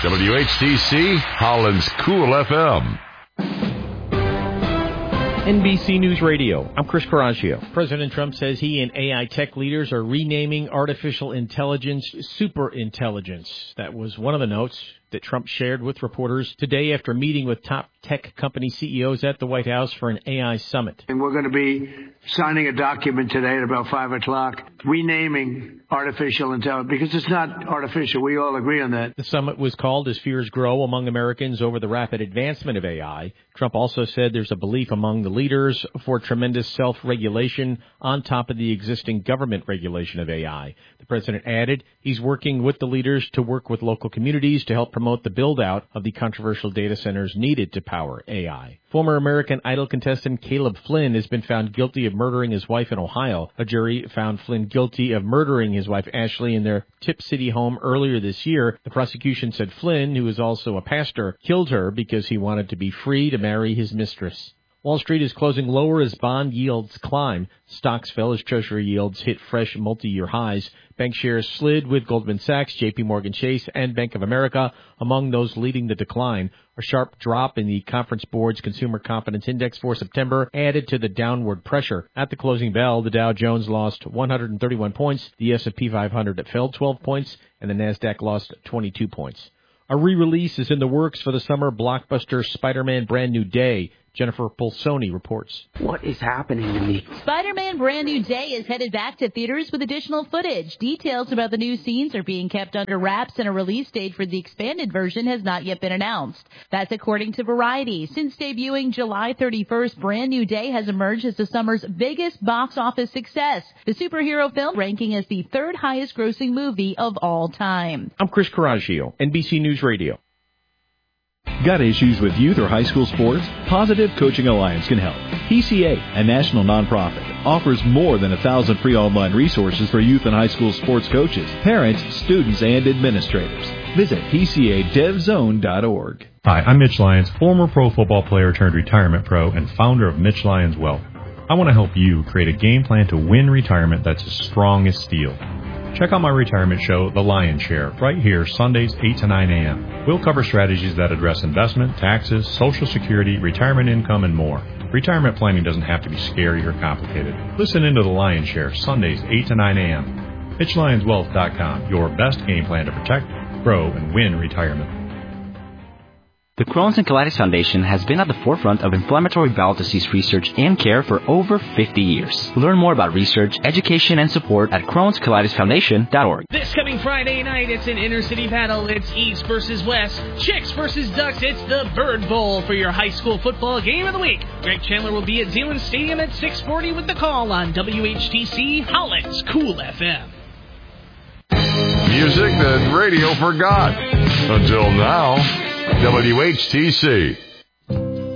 WHTC, Holland's Cool FM. NBC News Radio. I'm Chris Coraggio. President Trump says he and AI tech leaders are renaming artificial intelligence superintelligence. That was one of the notes that Trump shared with reporters today after meeting with top tech company CEOs at the White House for an AI summit. And we're going to be signing a document today at about 5 o'clock, renaming artificial intelligence, because it's not artificial. We all agree on that. The summit was called as fears grow among Americans over the rapid advancement of AI. Trump also said there's a belief among the leaders for tremendous self-regulation on top of the existing government regulation of AI. The president added he's working with the leaders to work with local communities to help promote the build-out of the controversial data centers needed to power AI. Former American Idol contestant Caleb Flynn has been found guilty of murdering his wife in Ohio. A jury found Flynn guilty of murdering his wife Ashley in their Tip City home earlier this year. The prosecution said Flynn, who is also a pastor, killed her because he wanted to be free to marry his mistress. Wall Street is closing lower as bond yields climb. Stocks fell as Treasury yields hit fresh multi-year highs. Bank shares slid with Goldman Sachs, JP Morgan Chase, and Bank of America among those leading the decline. A sharp drop in the Conference Board's Consumer Confidence Index for September added to the downward pressure. At the closing bell, the Dow Jones lost 131 points, the S&P 500 fell 12 points, and the Nasdaq lost 22 points. A re-release is in the works for the summer blockbuster Spider-Man Brand New Day. Jennifer Pulsoni reports. What is happening to me? Spider-Man Brand New Day is headed back to theaters with additional footage. Details about the new scenes are being kept under wraps, and a release date for the expanded version has not yet been announced. That's according to Variety. Since debuting July 31st, Brand New Day has emerged as the summer's biggest box office success. The superhero film ranking as the third highest grossing movie of all time. I'm Chris Coraggio, NBC News Radio. Got issues with youth or high school sports? Positive Coaching Alliance can help. PCA, a national nonprofit, offers more than 1,000 free online resources for youth and high school sports coaches, parents, students, and administrators. Visit PCADevZone.org. Hi, I'm Mitch Lyons, former pro football player turned retirement pro and founder of Mitch Lyons Wealth. I want to help you create a game plan to win retirement that's as strong as steel. Check out my retirement show, The Lion's Share, right here, Sundays, 8 to 9 a.m. We'll cover strategies that address investment, taxes, Social Security, retirement income, and more. Retirement planning doesn't have to be scary or complicated. Listen into The Lion's Share, Sundays, 8 to 9 a.m. MitchLyonsWealth.com, your best game plan to protect, grow, and win retirement. The Crohn's and Colitis Foundation has been at the forefront of inflammatory bowel disease research and care for over 50 years. Learn more about research, education, and support at Crohn'sColitisFoundation.org. This coming Friday night, it's an inner-city battle. It's East versus West, Chicks versus Ducks. It's the Bird Bowl for your high school football game of the week. Greg Chandler will be at Zeeland Stadium at 6:40 with the call on WHTC, Holland's Cool FM. Music that radio forgot. Until now, WHTC.